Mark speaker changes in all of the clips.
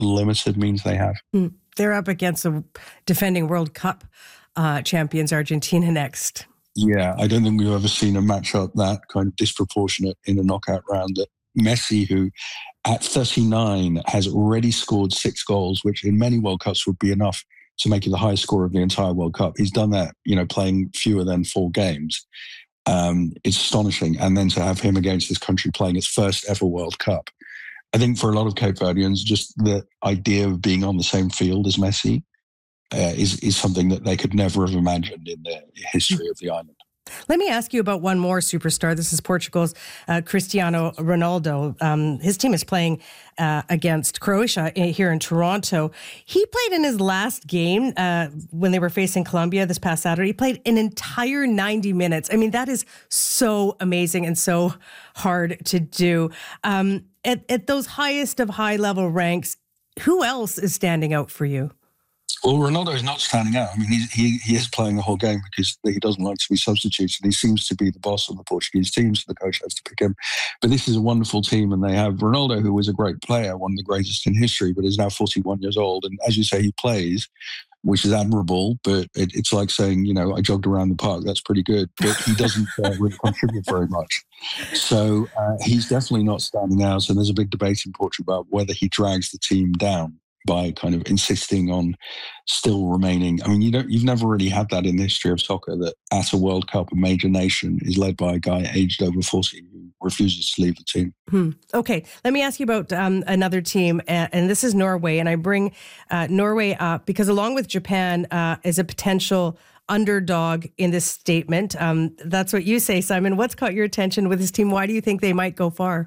Speaker 1: limited means they have.
Speaker 2: They're up against the defending World Cup champions, Argentina, next.
Speaker 1: Yeah, I don't think we've ever seen a matchup that kind of disproportionate in a knockout round. That Messi, who at 39 has already scored 6 goals, which in many World Cups would be enough to make you the highest scorer of the entire World Cup. He's done that, playing fewer than 4 games. It's astonishing. And then to have him against this country playing its first ever World Cup. I think for a lot of Cape Verdeans, just the idea of being on the same field as Messi is something that they could never have imagined in the history of the island.
Speaker 2: Let me ask you about one more superstar. This is Portugal's Cristiano Ronaldo. His team is playing against Croatia here in Toronto. He played in his last game when they were facing Colombia this past Saturday. He played an entire 90 minutes. I mean, that is so amazing and so hard to do. At those highest of high-level ranks, who else is standing out for you?
Speaker 1: Well, Ronaldo is not standing out. I mean, he is playing the whole game because he doesn't like to be substituted. He seems to be the boss of the Portuguese team, so the coach has to pick him. But this is a wonderful team, and they have Ronaldo, who was a great player, one of the greatest in history, but is now 41 years old. And as you say, he plays, which is admirable, but it's like saying, I jogged around the park. That's pretty good. But he doesn't really contribute very much. So he's definitely not standing out. And there's a big debate in Portugal about whether he drags the team down by kind of insisting on still remaining. I mean, you've never really had that in the history of soccer, that at a World Cup, a major nation is led by a guy aged over 40 who refuses to leave the team.
Speaker 2: Okay, let me ask you about another team, and this is Norway. And I bring Norway up because along with Japan is a potential underdog in this statement. That's what you say, Simon. What's caught your attention with this team? Why do you think they might go far?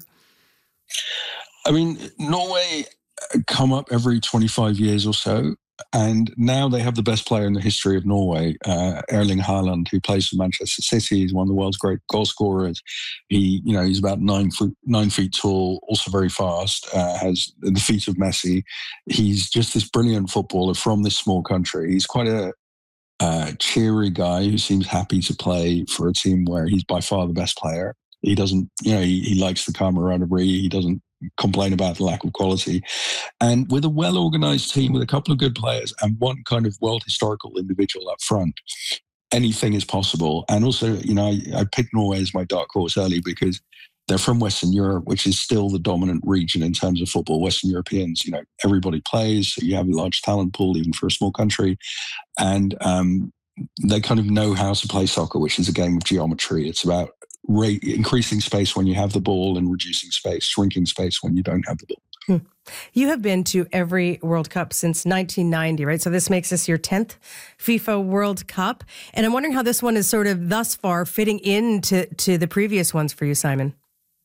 Speaker 1: I mean, Norway come up every 25 years or so, and now they have the best player in the history of Norway, Erling Haaland, who plays for Manchester City. He's one of the world's great goal scorers. He's about 9 feet tall, also very fast, has the feet of Messi. He's just this brilliant footballer from this small country. He's quite a cheery guy who seems happy to play for a team where he's by far the best player. He doesn't, he likes the camaraderie. He doesn't complain about the lack of quality. And with a well-organized team, with a couple of good players and one kind of world historical individual up front, anything is possible. And also, I picked Norway as my dark horse early because they're from Western Europe, which is still the dominant region in terms of football. Western Europeans, everybody plays. So you have a large talent pool, even for a small country. And they kind of know how to play soccer, which is a game of geometry. It's about increasing space when you have the ball and reducing space, shrinking space when you don't have the ball.
Speaker 2: You have been to every World Cup since 1990, right? So this makes this your 10th FIFA World Cup. And I'm wondering how this one is sort of thus far fitting into the previous ones for you, Simon.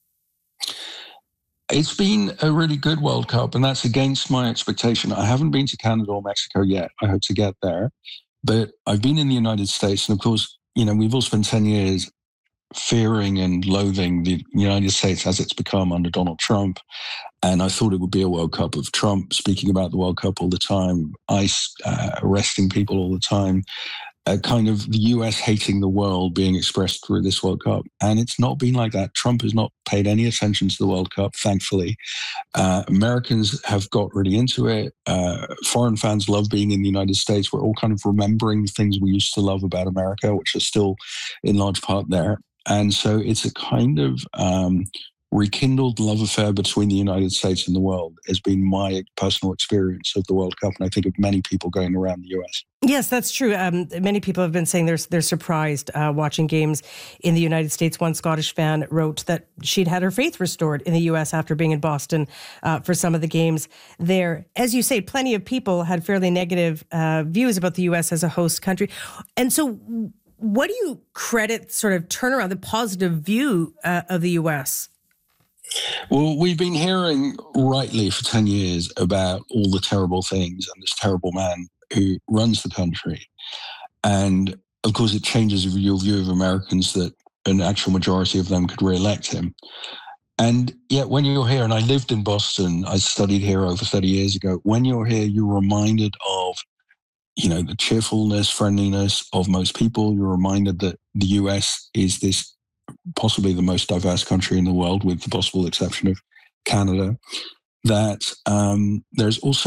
Speaker 1: It's been a really good World Cup, and that's against my expectation. I haven't been to Canada or Mexico yet. I hope to get there. But I've been in the United States, and of course, we've all spent 10 years fearing and loathing the United States as it's become under Donald Trump. And I thought it would be a World Cup of Trump speaking about the World Cup all the time, ICE arresting people all the time, kind of the US hating the world being expressed through this World Cup. And it's not been like that. Trump has not paid any attention to the World Cup, thankfully. Americans have got really into it. Foreign fans love being in the United States. We're all kind of remembering things we used to love about America, which are still in large part there. And so it's a kind of rekindled love affair between the United States and the world has been my personal experience of the World Cup, and I think of many people going around the US.
Speaker 2: Yes, that's true. Many people have been saying they're surprised watching games in the United States. One Scottish fan wrote that she'd had her faith restored in the US after being in Boston for some of the games there. As you say, plenty of people had fairly negative views about the US as a host country. And so what do you credit sort of turnaround, the positive view of the US?
Speaker 1: Well, we've been hearing rightly for 10 years about all the terrible things and this terrible man who runs the country. And of course, it changes your view of Americans that an actual majority of them could re-elect him. And yet when you're here, and I lived in Boston, I studied here over 30 years ago, when you're here, you're reminded of the cheerfulness, friendliness of most people. You're reminded that the US is this possibly the most diverse country in the world, with the possible exception of Canada, that there's also